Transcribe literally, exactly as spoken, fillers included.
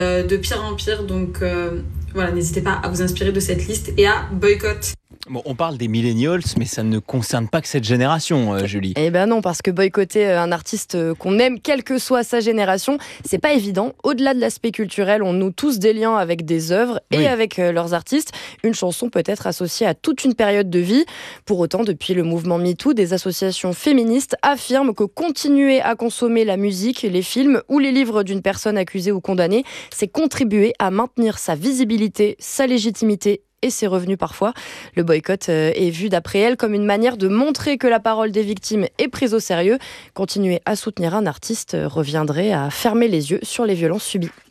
euh, de pire en pire. Donc euh, voilà, n'hésitez pas à vous inspirer de cette liste et à boycott. Bon, on parle des millennials, mais ça ne concerne pas que cette génération, euh, Julie. Eh ben non, parce que boycotter un artiste qu'on aime, quelle que soit sa génération, c'est pas évident. Au-delà de l'aspect culturel, on noue tous des liens avec des œuvres et Oui. avec euh, leurs artistes. Une chanson peut être associée à toute une période de vie. Pour autant, depuis le mouvement MeToo, des associations féministes affirment que continuer à consommer la musique, les films ou les livres d'une personne accusée ou condamnée, c'est contribuer à maintenir sa visibilité, sa légitimité et ses revenus parfois. Le boycott est vu d'après elle comme une manière de montrer que la parole des victimes est prise au sérieux. Continuer à soutenir un artiste reviendrait à fermer les yeux sur les violences subies.